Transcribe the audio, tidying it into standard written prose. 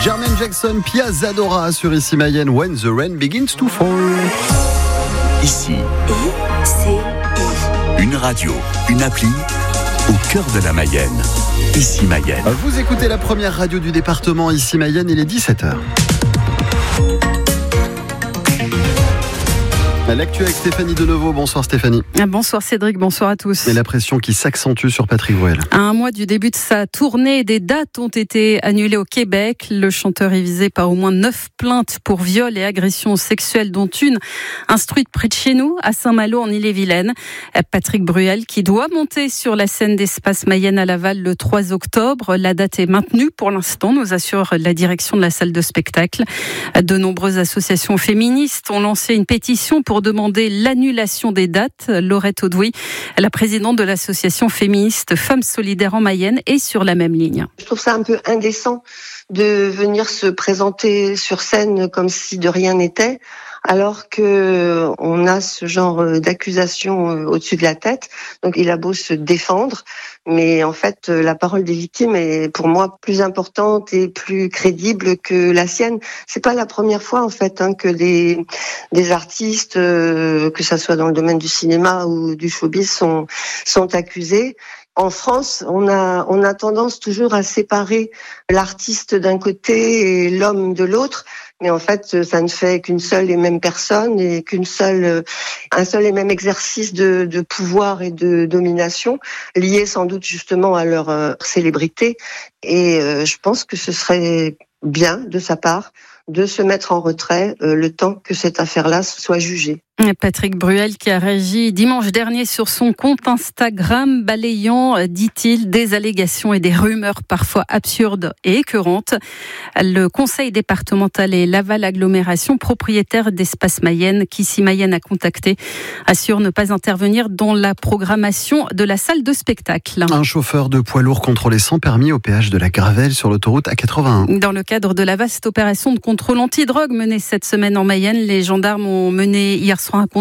Jermaine Jackson, Pia Zadora sur Ici Mayenne, When the Rain Begins to Fall. Ici, une radio, une appli, au cœur de la Mayenne. Ici Mayenne. Vous écoutez la première radio du département, Ici Mayenne, il est 17h. L'actu avec Stéphanie Deneveau. Bonsoir Stéphanie. Bonsoir Cédric, bonsoir à tous. Et la pression qui s'accentue sur Patrick Bruel. À un mois du début de sa tournée, des dates ont été annulées au Québec. Le chanteur est visé par au moins 9 plaintes pour viol et agression sexuelle, dont une instruite près de chez nous, à Saint-Malo en Ille-et-Vilaine. Patrick Bruel qui doit monter sur la scène d'Espace Mayenne à Laval le 3 octobre. La date est maintenue pour l'instant, nous assure la direction de la salle de spectacle. De nombreuses associations féministes ont lancé une pétition pour demander l'annulation des dates. Laurette Audouy, la présidente de l'association féministe Femmes Solidaires en Mayenne, est sur la même ligne. Je trouve ça un peu indécent de venir se présenter sur scène comme si de rien n'était, alors que on a ce genre d'accusation au-dessus de la tête. Donc il a beau se défendre, mais en fait la parole des victimes est pour moi plus importante et plus crédible que la sienne. C'est pas la première fois en fait que des artistes, que ça soit dans le domaine du cinéma ou du showbiz, sont accusés. En France, on a tendance toujours à séparer l'artiste d'un côté et l'homme de l'autre, mais en fait, ça ne fait qu'une seule et même personne et un seul et même exercice de pouvoir et de domination, lié sans doute justement à leur célébrité. Et je pense que ce serait bien de sa part de se mettre en retrait le temps que cette affaire-là soit jugée. Patrick Bruel qui a réagi dimanche dernier sur son compte Instagram, balayant, dit-il, des allégations et des rumeurs parfois absurdes et écœurantes. Le conseil départemental et Laval Agglomération, propriétaire d'Espace Mayenne, qu'Ici Mayenne a contacté, assure ne pas intervenir dans la programmation de la salle de spectacle. Un chauffeur de poids lourd contrôlé sans permis au péage de la Gravelle sur l'autoroute A81. Dans le cadre de la vaste opération de contrôle antidrogue menée cette semaine en Mayenne, les gendarmes ont mené hier soir un contrôle